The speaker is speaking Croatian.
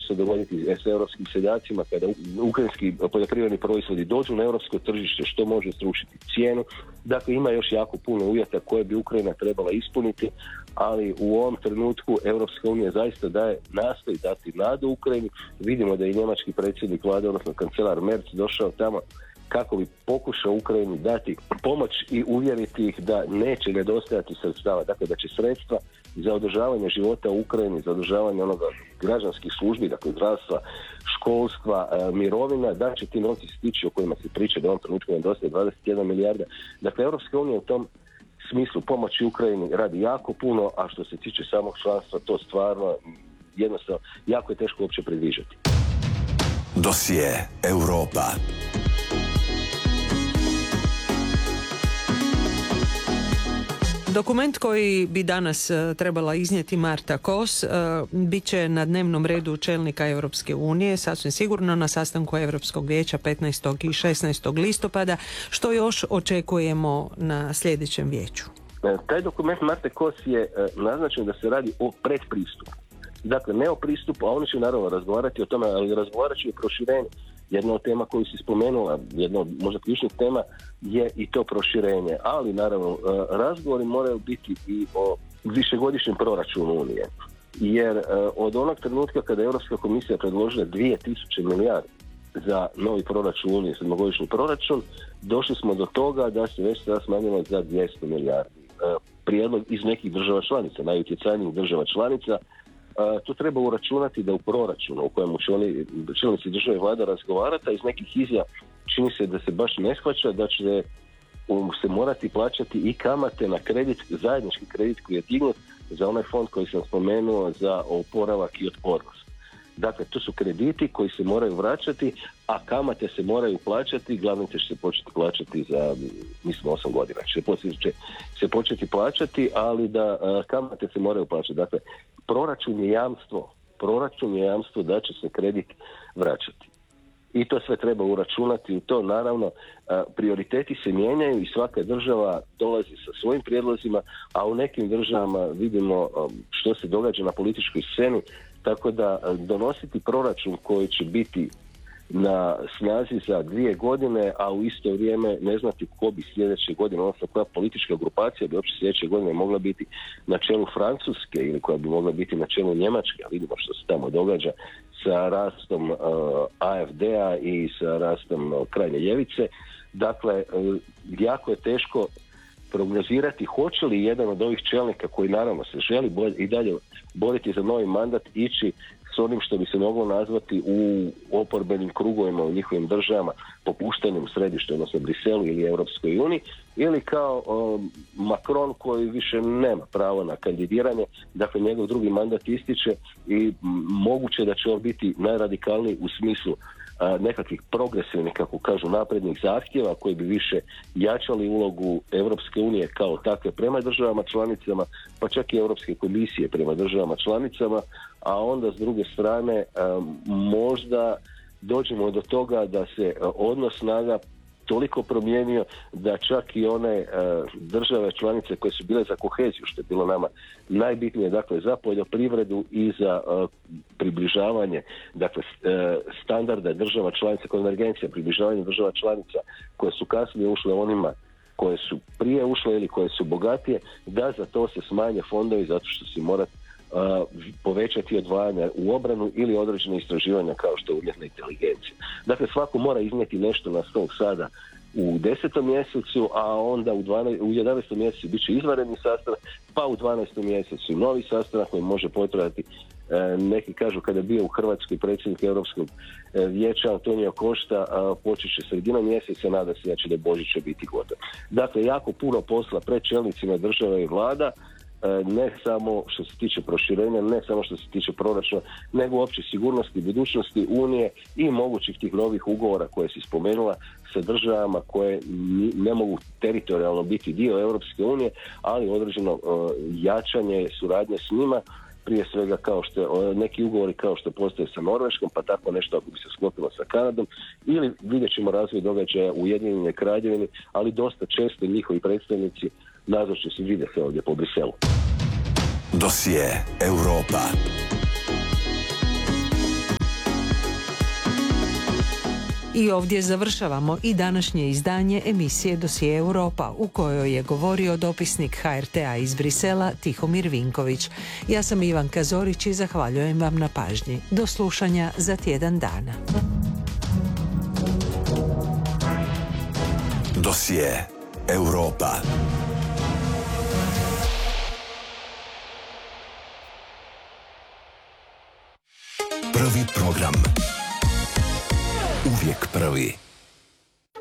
se dogoditi s europskim seljacima kada ukrajinski poljoprivredni proizvodi dođu na europsko tržište, što može srušiti cijenu. Dakle, ima još jako puno uvjeta koje bi Ukrajina trebala ispuniti, ali u ovom trenutku Europska unija zaista nastoji dati nadu Ukrajini. Vidimo da je njemački predsjednik vlade, odnosno kancelar Merz, došao tamo kako bi pokušao Ukrajini dati pomoć i uvjeriti ih da neće nedostajati sredstava. Dakle, da će sredstva za održavanje života u Ukrajini, za održavanje onoga građanskih službi, dakle zdravstva, školstva, mirovina, da će ti novci stići o kojima se priča da u ovom trenutku nedostaje 21 milijarda. Dakle, Europska unija u tom smislu pomoći Ukrajini radi jako puno, a što se tiče samog članstva, to stvarno jednostavno jako je teško uopće predviđati. Dosije Europa. Dokument koji bi danas trebala iznijeti Marta Kos bit će na dnevnom redu čelnika Europske unije, sasvim sigurno na sastanku Europskog vijeća 15. i 16. listopada. Što još očekujemo na sljedećem vijeću? Taj dokument Marte Kos je naznačen da se radi o predpristupu. Dakle, ne o pristupu, a oni će naravno razgovarati o tome, ali razgovarat će o proširenju. Jedna od tema koju si spomenula, jedna od možda ključnih tema je i to proširenje, ali naravno razgovori moraju biti i o višegodišnjem proračunu Unije. Jer od onog trenutka kada je Europska komisija predložila 2000 milijardi za novi proračun Unije, sedmogodišnji proračun, došli smo do toga da se već sada smanjilo za 200 milijardi. Prijedlog iz nekih država članica, najutjecajnijih država članica, to treba uračunati da u proračunu u kojemu će oni čelnici države i vlada razgovarati, a iz nekih izjava čini se da se baš ne shvaća da će se morati plaćati i kamate na kredit, zajednički kredit koji je dignut za onaj fond koji sam spomenuo za oporavak i otpornost. Dakle, to su krediti koji se moraju vraćati, a kamate se moraju plaćati, glavnice će se početi plaćati za, mislim, 8 godina. Će se početi plaćati, ali da kamate se moraju plaćati. Dakle, proračun je jamstvo da će se kredit vraćati. I to sve treba uračunati u to. Naravno, prioriteti se mijenjaju i svaka država dolazi sa svojim prijedlozima, a u nekim državama vidimo što se događa na političkoj sceni, tako da donositi proračun koji će biti na snazi za 2 godine, a u isto vrijeme ne znati ko bi sljedeće godine, odnosno koja politička grupacija bi uopće sljedeće godine mogla biti na čelu Francuske ili koja bi mogla biti na čelu Njemačke, a vidimo što se tamo događa sa rastom AfD-a i sa rastom krajnje ljevice. Dakle, jako je teško prognozirati hoće li jedan od ovih čelnika koji naravno se želi i dalje boriti za novi mandat ići s onim što bi se moglo nazvati u oporbenim krugovima u njihovim državama popuštanjem središta, odnosno Briselu ili Europskoj uniji, ili kao Macron koji više nema pravo na kandidiranje, dakle njegov drugi mandat ističe i moguće da će on biti najradikalniji u smislu nekakvih progresivnih, kako kažu, naprednih zahtjeva koji bi više jačali ulogu Europske unije kao takve prema državama članicama, pa čak i Europske komisije prema državama članicama, a onda s druge strane možda dođemo do toga da se odnos snaga toliko promijenio da čak i one države članice koje su bile za koheziju, što je bilo nama najbitnije, dakle za poljoprivredu i za približavanje, dakle standarda država članica, konvergencija, približavanje država članica koje su kasnije ušle onima koje su prije ušle ili koje su bogatije, da za to se smanje fondovi zato što se mora povećati odvajanja u obranu ili određene istraživanja kao što je umjetna inteligencija. Dakle, svako mora iznijeti nešto na stol sada u 10. mjesecu, a onda u 11. mjesecu bit će izvanredni sastanak, pa u 12. mjesecu novi sastanak koji može potrajati. Neki kažu kada je bio u Hrvatskoj predsjednik Europskog vijeća Antonio Costa, počet će sredinom mjeseca, nada se da će Božića biti gotov. Dakle, jako puno posla pred čelnicima države i vlada, ne samo što se tiče proširenja, ne samo što se tiče proračuna, nego uopće sigurnosti, budućnosti Unije i mogućih tih novih ugovora koje si spomenula sa državama koje ne mogu teritorijalno biti dio Europske unije, ali određeno jačanje suradnje s njima, prije svega kao što neki ugovori kao što postoje sa Norveškom, pa tako nešto ako bi se sklopilo sa Kanadom, ili vidjet ćemo razvoj događaja u Ujedinjenoj Kraljevini, ali dosta često njihovi predstavnici nazočni se vide se ovdje po Briselu. Dosije Europa. I ovdje završavamo i današnje izdanje emisije Dosije Europa, u kojoj je govorio dopisnik HRT-a iz Brisela Tihomir Vinković. Ja sam Ivanka Zorić i zahvaljujem vam na pažnji. Do slušanja za tjedan dana. Dosije Europa. Prvi program. Uvijek prvi.